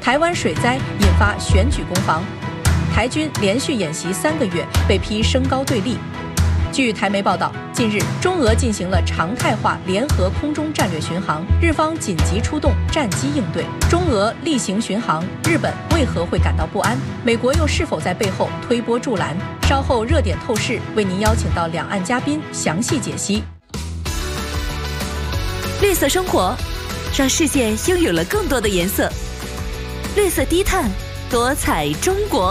台湾水灾引发选举攻防，台军连续演习3个月，被批升高对立。据台媒报道，近日中俄进行了常态化联合空中战略巡航，日方紧急出动战机应对。中俄例行巡航，日本为何会感到不安？美国又是否在背后推波助澜？稍后热点透视为您邀请到两岸嘉宾详细解析。 绿色生活，让世界拥有了更多的颜色。绿色低碳，多彩中国。